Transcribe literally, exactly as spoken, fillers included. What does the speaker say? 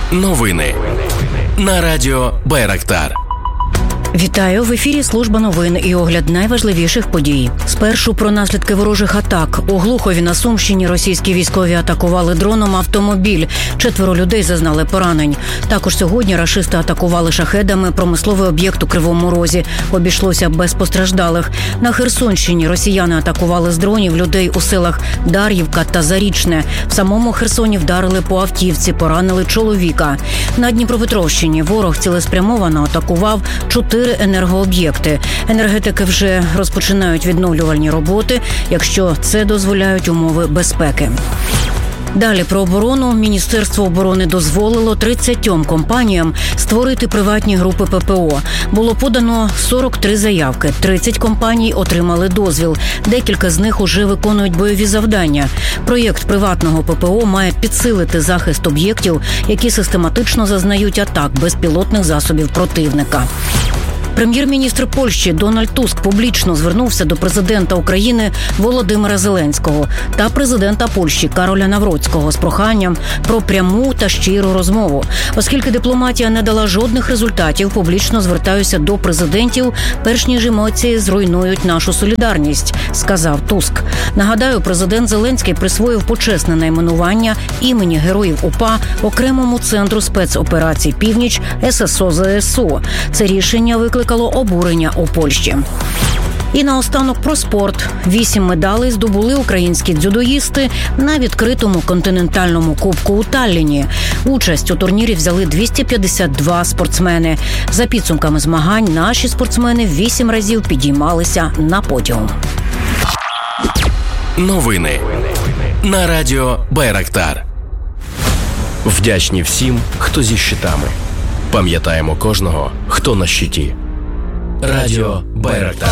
Новини на радіо Байрактар. Вітаю! В ефірі служба новин і огляд найважливіших подій. Спершу про наслідки ворожих атак. У Глухові на Сумщині російські військові атакували дроном автомобіль. Четверо людей зазнали поранень. Також сьогодні рашисти атакували шахедами промисловий об'єкт у Кривому Розі. Обійшлося без постраждалих. На Херсонщині росіяни атакували з дронів людей у селах Дар'ївка та Зарічне. В самому Херсоні вдарили по автівці, поранили чоловіка. На Дніпропетровщині ворог цілеспрямовано атакував чотири енергооб'єкти. Енергетики вже розпочинають відновлювальні роботи, якщо це дозволяють умови безпеки. Далі про оборону. Міністерство оборони дозволило тридцятьом компаніям створити приватні групи ППО. Було подано сорок три заявки. тридцять компаній отримали дозвіл. Декілька з них уже виконують бойові завдання. Проєкт приватного ППО має підсилити захист об'єктів, які систематично зазнають атак безпілотних засобів противника. Прем'єр-міністр Польщі Дональд Туск публічно звернувся до президента України Володимира Зеленського та президента Польщі Кароля Навроцького з проханням про пряму та щиру розмову. Оскільки дипломатія не дала жодних результатів, публічно звертаюся до президентів, перш ніж емоції зруйнують нашу солідарність, сказав Туск. Нагадаю, президент Зеленський присвоїв почесне найменування імені Героїв УПА окремому центру спецоперацій «Північ» ес ес о зе ес у. Це рішення викликало обурення у Польщі. І наостанок про спорт. Вісім медалей здобули українські дзюдоїсти на відкритому континентальному кубку у Талліні. Участь у турнірі взяли двісті п'ятдесят два спортсмени. За підсумками змагань наші спортсмени вісім разів підіймалися на подіум. Новини на радіо Байрактар. Вдячні всім, хто зі щитами. Пам'ятаємо кожного, хто на щиті. Радіо Байрактар.